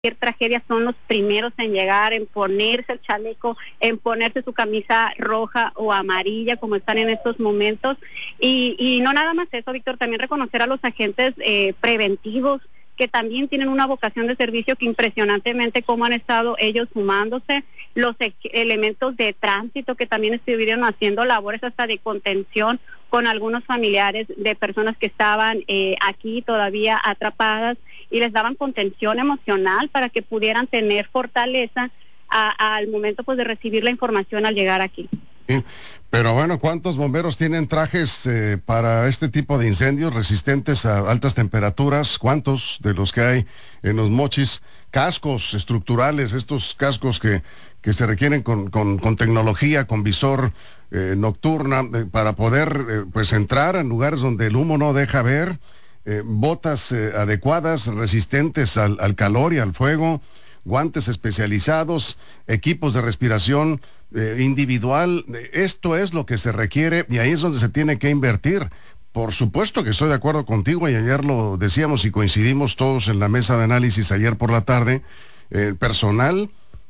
tragedia son los primeros en llegar, en ponerse el chaleco, en ponerse su camisa roja o amarilla como están en estos momentos y no nada más eso, Víctor, también reconocer a los agentes preventivos que también tienen una vocación de servicio que impresionantemente cómo han estado ellos sumándose, los elementos de tránsito que también estuvieron haciendo labores hasta de contención con algunos familiares de personas que estaban aquí todavía atrapadas y les daban contención emocional para que pudieran tener fortaleza al momento pues de recibir la información al llegar aquí. Sí, pero bueno, ¿cuántos bomberos tienen trajes para este tipo de incendios resistentes a altas temperaturas? ¿Cuántos de los que hay en Los Mochis? Cascos estructurales, estos cascos que se requieren con tecnología, con visor nocturna, para poder pues entrar en lugares donde el humo no deja ver, botas adecuadas, resistentes al calor y al fuego, guantes especializados, equipos de respiración individual. Esto es lo que se requiere y ahí es donde se tiene que invertir. Por supuesto que estoy de acuerdo contigo y ayer lo decíamos y coincidimos todos en la mesa de análisis ayer por la tarde, personal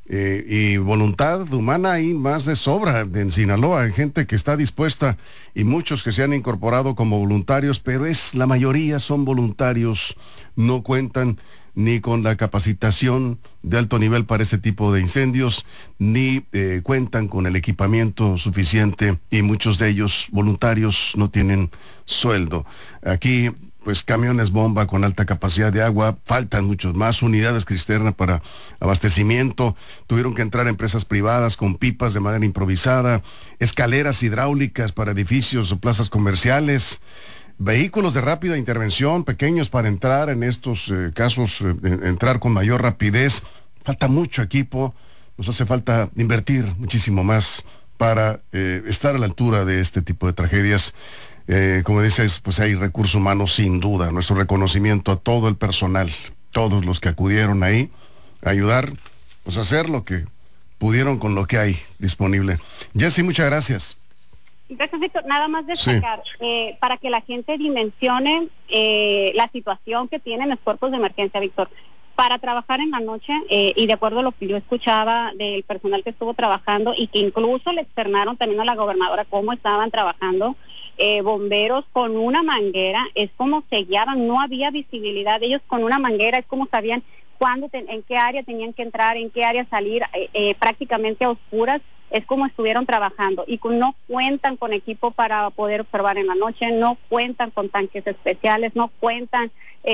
y voluntad humana hay más de sobra en Sinaloa, hay gente que está dispuesta y muchos que se han incorporado como voluntarios, pero la mayoría son voluntarios, no cuentan ni con la capacitación de alto nivel para este tipo de incendios, ni cuentan con el equipamiento suficiente y muchos de ellos voluntarios no tienen sueldo. Aquí pues camiones bomba con alta capacidad de agua, faltan muchos más, unidades cisterna para abastecimiento, tuvieron que entrar empresas privadas con pipas de manera improvisada, escaleras hidráulicas para edificios o plazas comerciales, vehículos de rápida intervención, pequeños para entrar en estos casos, entrar con mayor rapidez. Falta mucho equipo, nos hace falta invertir muchísimo más para estar a la altura de este tipo de tragedias. Como dices, pues hay recursos humanos sin duda. Nuestro reconocimiento a todo el personal, todos los que acudieron ahí a ayudar, pues a hacer lo que pudieron con lo que hay disponible. Jessy, muchas gracias. Gracias, Víctor. Nada más destacar, para que la gente dimensione la situación que tienen los cuerpos de emergencia, Víctor. Para trabajar en la noche, y de acuerdo a lo que yo escuchaba del personal que estuvo trabajando y que incluso le externaron también a la gobernadora cómo estaban trabajando, bomberos con una manguera, es como se guiaban, no había visibilidad, ellos con una manguera es como sabían cuándo, en qué área tenían que entrar, en qué área salir, prácticamente a oscuras. Es como estuvieron trabajando y no cuentan con equipo para poder observar en la noche, no cuentan con tanques especiales, no cuentan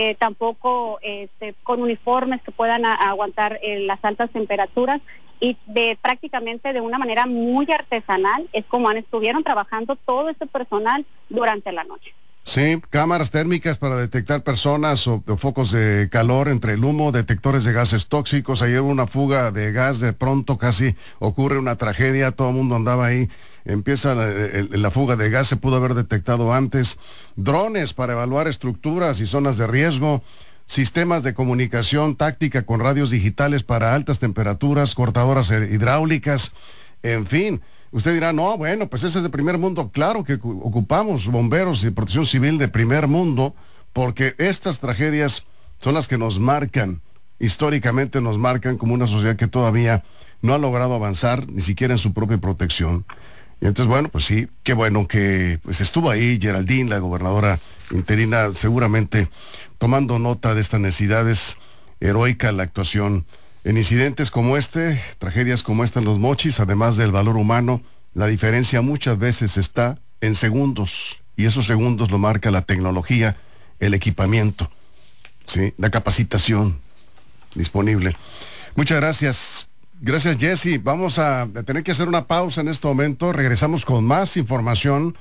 tampoco con uniformes que puedan aguantar las altas temperaturas y prácticamente de una manera muy artesanal es como estuvieron trabajando todo este personal durante la noche. Sí, cámaras térmicas para detectar personas o focos de calor entre el humo, detectores de gases tóxicos. Ayer hubo una fuga de gas, de pronto casi ocurre una tragedia, todo el mundo andaba ahí, empieza la fuga de gas, se pudo haber detectado antes. Drones para evaluar estructuras y zonas de riesgo, sistemas de comunicación táctica con radios digitales para altas temperaturas, cortadoras hidráulicas, en fin. Usted dirá, no, bueno, pues ese es de primer mundo. Claro que ocupamos bomberos y protección civil de primer mundo, porque estas tragedias son las que nos marcan, históricamente nos marcan como una sociedad que todavía no ha logrado avanzar, ni siquiera en su propia protección. Y entonces, bueno, pues sí, qué bueno que pues estuvo ahí Geraldine, la gobernadora interina, seguramente tomando nota de estas necesidades, heroica la actuación. En incidentes como este, tragedias como esta en Los Mochis, además del valor humano, la diferencia muchas veces está en segundos, y esos segundos lo marca la tecnología, el equipamiento, ¿sí? La capacitación disponible. Muchas gracias. Gracias, Jessy. Vamos a tener que hacer una pausa en este momento. Regresamos con más información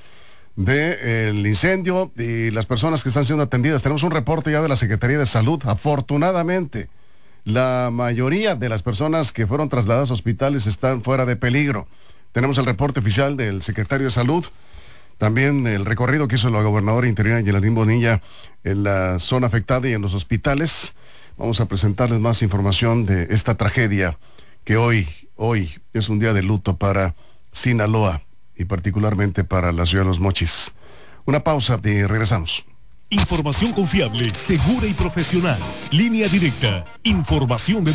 del incendio y las personas que están siendo atendidas. Tenemos un reporte ya de la Secretaría de Salud. Afortunadamente, la mayoría de las personas que fueron trasladadas a hospitales están fuera de peligro. Tenemos el reporte oficial del secretario de Salud, también el recorrido que hizo la gobernadora interina Geraldine Bonilla en la zona afectada y en los hospitales. Vamos a presentarles más información de esta tragedia que hoy es un día de luto para Sinaloa y particularmente para la ciudad de Los Mochis. Una pausa y regresamos. Información confiable, segura y profesional. Línea directa. Información de